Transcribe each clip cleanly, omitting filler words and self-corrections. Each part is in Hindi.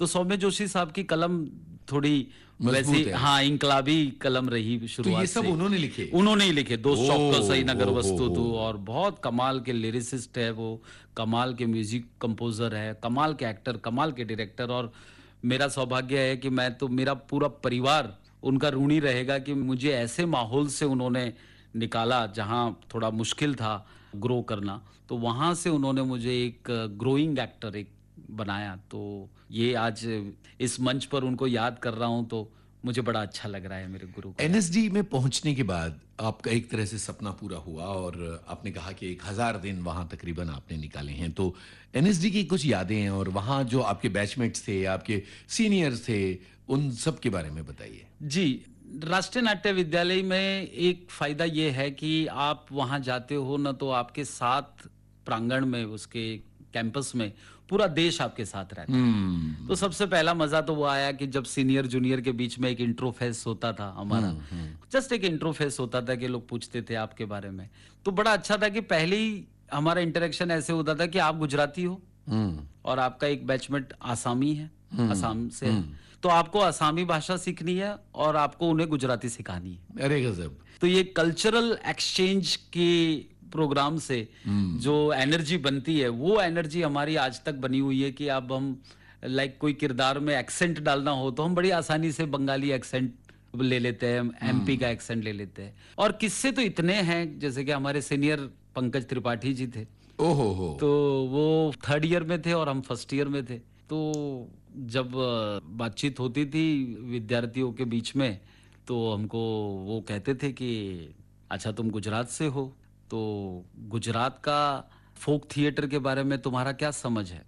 तो सौम्य जोशी साहब की कलम थोड़ी मजबूत वैसी, है। हाँ, इंकलाबी कलम रही तो शुरुआत ये सब से। उन्होंने लिखे? उन्होंने ही लिखे। दोस्त चौकस सही नगर हो, वस्तु हो। तू, और बहुत कमाल के लिरिसिस्ट है वो, कमाल के म्यूजिक कंपोजर है, कमाल के एक्टर, कमाल के डायरेक्टर। और मेरा सौभाग्य है कि मैं तो, मेरा पूरा परिवार उनका ऋणी रहेगा कि मुझे ऐसे माहौल से उन्होंने निकाला जहां थोड़ा मुश्किल था ग्रो करना, तो वहां से उन्होंने मुझे एक ग्रोइंग एक्टर एक बनाया। तो ये आज इस मंच पर उनको याद कर रहा हूं तो मुझे बड़ा अच्छा लग रहा है मेरे गुरु को याद। एनएसडी में पहुंचने के बाद आपका एक तरह से सपना पूरा हुआ और आपने कहा कि 1000 दिन वहां तकरीबन आपने निकाले हैं। तो एनएसडी की कुछ यादें हैं और वहां जो आपके बैचमेट्स थे, आपके सीनियर्स थे, उन सब के बारे में बताइए। जी, राष्ट्रीय नाट्य विद्यालय में एक फायदा ये है कि आप वहां जाते हो ना, तो आपके साथ प्रांगण में, उसके कैंपस में पूरा देश आपके साथ रहता है। तो सबसे पहला मजा तो वो आया कि जब सीनियर जूनियर के बीच में एक इंट्रो फेस होता था हमारा, जस्ट एक इंट्रो फेस होता था कि लोग पूछते थे आपके बारे में। तो बड़ा अच्छा था कि पहले ही हमारा इंटरेक्शन ऐसे होता था कि आप गुजराती हो और आपका एक बैचमेट आसामी है, असम से है, तो आपको आसामी भाषा सीखनी है और आपको उन्हें गुजराती सिखानी है। अरे गजब। तो ये कल्चरल एक्सचेंज के प्रोग्राम से जो एनर्जी बनती है, वो एनर्जी हमारी आज तक बनी हुई है कि अब हम लाइक कोई किरदार में एक्सेंट डालना हो तो हम बड़ी आसानी से बंगाली एक्सेंट ले लेते हैं, एमपी का एक्सेंट ले लेते हैं। और किस्से तो इतने हैं, जैसे कि हमारे सीनियर पंकज त्रिपाठी जी थे, ओहो हो। तो वो 3rd ईयर में थे और हम 1st ईयर में थे। तो जब बातचीत होती थी विद्यार्थियों के बीच में, तो हमको वो कहते थे कि अच्छा तुम गुजरात से हो, तो गुजरात का फोक थिएटर के बारे में तुम्हारा क्या समझ है?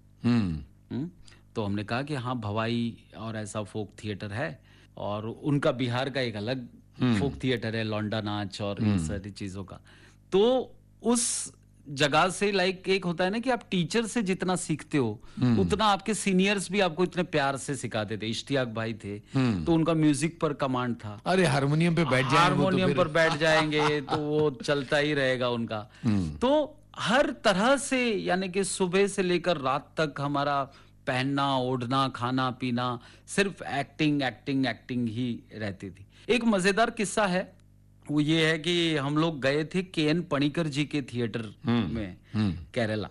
तो हमने कहा कि हाँ, भवाई और ऐसा फोक थिएटर है, और उनका बिहार का एक अलग फोक थिएटर है, लौंडा नाच और ये सारी चीजों का। तो उस जगह से लाइक एक होता है ना कि आप टीचर से जितना सीखते हो उतना आपके सीनियर्स भी आपको इतने प्यार से सिखाते थे। इश्तियाक भाई थे, तो उनका म्यूजिक पर कमांड था। अरे हारमोनियम पे बैठ जाएंगे, हारमोनियम पर बैठ जाएंगे तो वो चलता ही रहेगा उनका। तो हर तरह से, यानी कि सुबह से लेकर रात तक हमारा पहनना, ओढ़ना, खाना पीना सिर्फ एक्टिंग एक्टिंग एक्टिंग ही रहती थी। एक मजेदार किस्सा है, वो ये है कि हम लोग गए थे के.एन. पणिकर जी के थिएटर में केरला।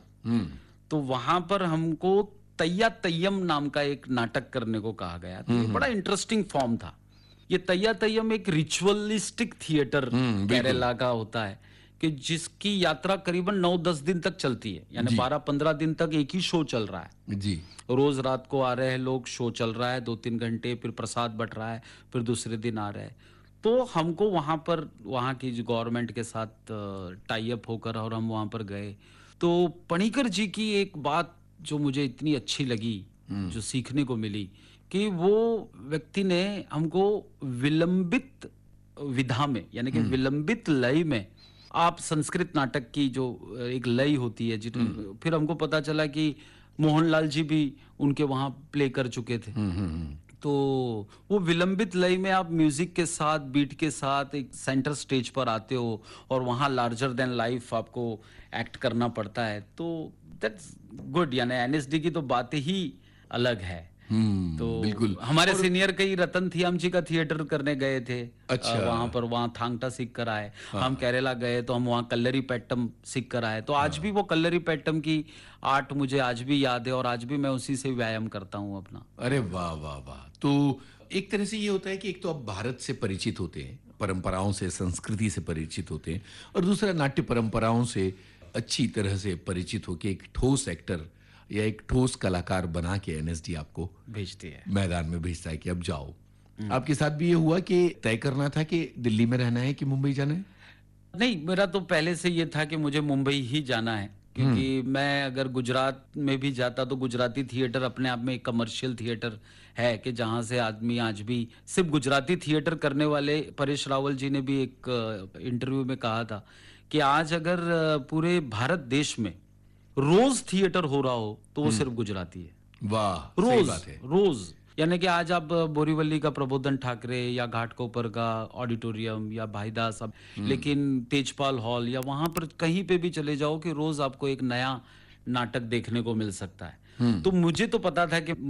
तो वहां पर हमको तैया तैयम नाम का एक नाटक करने को कहा गया। तो ये बड़ा इंटरेस्टिंग फॉर्म था। ये तैया तैयम एक रिचुअलिस्टिक थिएटर केरला का होता है कि जिसकी यात्रा करीबन 9-10 दिन तक चलती है, यानी 12-15 दिन तक एक ही शो चल रहा है जी। रोज रात को आ रहे हैं लोग, शो चल रहा है 2-3 घंटे, फिर प्रसाद बट रहा है, फिर दूसरे दिन आ रहे हैं। तो हमको वहां पर, वहां की जो गवर्नमेंट के साथ टाई अप होकर, और हम वहां पर गए। तो पणिकर जी की एक बात जो मुझे इतनी अच्छी लगी, जो सीखने को मिली, कि वो व्यक्ति ने हमको विलंबित विधा में, यानी कि विलंबित लय में, आप संस्कृत नाटक की जो एक लय होती है, फिर हमको पता चला कि मोहनलाल जी भी उनके वहां प्ले कर चुके थे। तो वो विलंबित लय में आप म्यूजिक के साथ, बीट के साथ एक सेंटर स्टेज पर आते हो और वहां लार्जर देन लाइफ आपको एक्ट करना पड़ता है। तो दैट्स गुड, यानी एनएसडी की तो बात ही अलग है। तो बिल्कुल। हमारे सीनियर कई रतन थियाम जी का थिएटर करने गए थे। अच्छा। वहां पर, वहां थांगटा सीख कर आए। हम केरला गए तो हम वहां कल्लरी पैट्टम सीख कर आए। तो आज भी वो कल्लरी पैट्टम की आर्ट मुझे आज भी याद है और आज भी मैं उसी से व्यायाम करता हूँ अपना। अरे वाह वाह वाह। तो एक तरह से ये होता है कि एक तो आप भारत से परिचित होते हैं, परंपराओं से, संस्कृति से परिचित होते हैं, और दूसरा नाट्य परंपराओं से अच्छी तरह से परिचित होकर एक ठोस एक्टर या एक ठोस कलाकार बना के एनएसडी आपको भेजती है, मैदान में भेजता है कि अब जाओ। आपके साथ भी ये हुआ कि तय करना था कि दिल्ली में रहना है कि मुंबई जाना है? नहीं, मेरा तो पहले से ये था कि मुझे मुंबई ही जाना है, क्योंकि मैं अगर गुजरात में भी जाता तो गुजराती थिएटर अपने आप में एक कमर्शियल थिएटर है कि जहां से आदमी आज भी, सिर्फ गुजराती थिएटर करने वाले परेश रावल जी ने भी एक इंटरव्यू में कहा था कि आज अगर पूरे भारत देश में रोज थिएटर हो रहा हो तो वो सिर्फ गुजराती है। वाह, सही रोज बात है। रोज, यानी कि आज आप बोरीवली का प्रबोधन ठाकरे या घाटकोपर का ऑडिटोरियम या भाईदास, अब लेकिन तेजपाल हॉल या वहां पर कहीं पे भी चले जाओ कि रोज आपको एक नया नाटक देखने को मिल सकता है। तो मुझे तो पता था कि